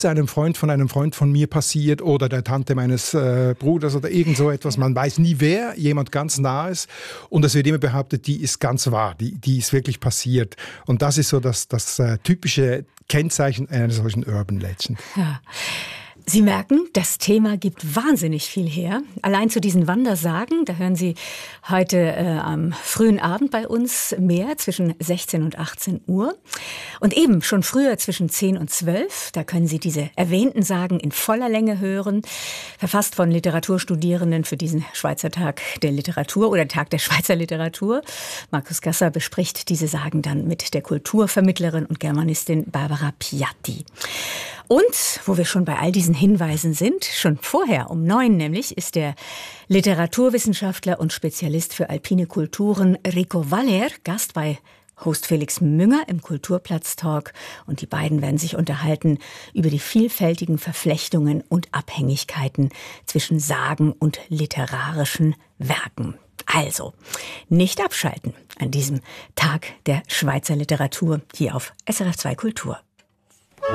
einem Freund von mir passiert oder der Tante meines Bruders oder irgend so etwas. Man weiß nie wer, jemand ganz Nahes. Und es wird immer behauptet, die ist ganz wahr, die ist wirklich passiert. Und das ist so das typische Kennzeichen einer solchen Urban Legend. Ja. Sie merken, das Thema gibt wahnsinnig viel her. Allein zu diesen Wandersagen, da hören Sie heute am frühen Abend bei uns mehr, zwischen 16 und 18 Uhr. Und eben schon früher zwischen 10 und 12, da können Sie diese erwähnten Sagen in voller Länge hören. Verfasst von Literaturstudierenden für diesen Schweizer Tag der Literatur oder Tag der Schweizer Literatur. Markus Gasser bespricht diese Sagen dann mit der Kulturvermittlerin und Germanistin Barbara Piatti. Und, wo wir schon bei all diesen Hinweisen sind, schon vorher um 9 nämlich, ist der Literaturwissenschaftler und Spezialist für alpine Kulturen Rico Waller Gast bei Host Felix Münger im Kulturplatz-Talk. Und die beiden werden sich unterhalten über die vielfältigen Verflechtungen und Abhängigkeiten zwischen Sagen und literarischen Werken. Also, nicht abschalten an diesem Tag der Schweizer Literatur hier auf SRF 2 Kultur.